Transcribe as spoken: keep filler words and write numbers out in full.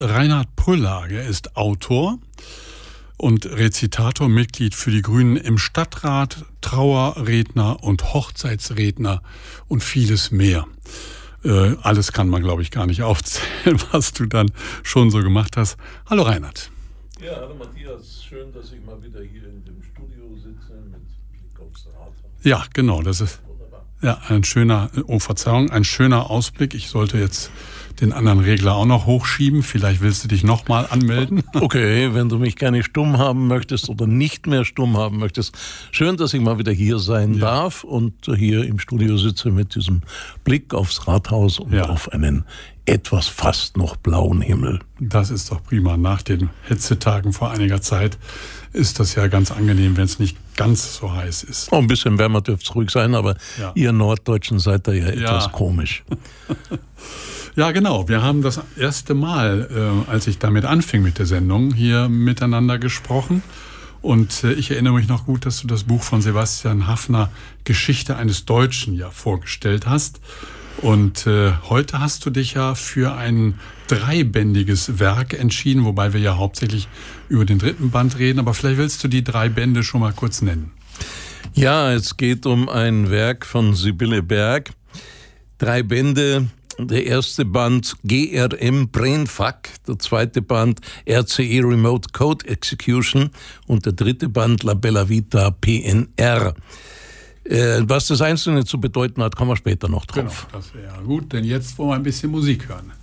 Reinhard Püllager. Er ist Autor und Rezitator, Mitglied für die Grünen im Stadtrat, Trauerredner und Hochzeitsredner und vieles mehr. Äh, alles kann man, glaube ich, gar nicht aufzählen, was du dann schon so gemacht hast. Hallo Reinhard. Ja, hallo Matthias. Schön, dass ich mal wieder hier in dem Studio sitze mit Blick aufs Rathaus. Ja, genau. Das ist wunderbar. Ja, ein schöner, oh Verzeihung, ein schöner Ausblick. Ich sollte jetzt den anderen Regler auch noch hochschieben. Vielleicht willst du dich nochmal anmelden. Okay, wenn du mich gerne stumm haben möchtest oder nicht mehr stumm haben möchtest. Schön, dass ich mal wieder hier sein ja. darf und hier im Studio sitze mit diesem Blick aufs Rathaus und ja. auf einen etwas fast noch blauen Himmel. Das ist doch prima. Nach den Hitzetagen vor einiger Zeit ist das ja ganz angenehm, wenn es nicht ganz so heiß ist. Oh, ein bisschen wärmer dürfte es ruhig sein, aber ja. ihr Norddeutschen seid da ja etwas ja. komisch. Ja, genau. Wir haben das erste Mal, äh, als ich damit anfing mit der Sendung, hier miteinander gesprochen. Und äh, ich erinnere mich noch gut, dass du das Buch von Sebastian Haffner, Geschichte eines Deutschen, ja vorgestellt hast. Und äh, heute hast du dich ja für ein dreibändiges Werk entschieden, wobei wir ja hauptsächlich über den dritten Band reden. Aber vielleicht willst du die drei Bände schon mal kurz nennen. Ja, es geht um ein Werk von Sibylle Berg. Drei Bände. Der erste Band G R M Brainfuck, der zweite Band R C E Remote Code Execution und der dritte Band La Bella Vita P N R. Äh, was das Einzelne zu bedeuten hat, kommen wir später noch drauf. Genau, das wäre gut, denn jetzt wollen wir ein bisschen Musik hören.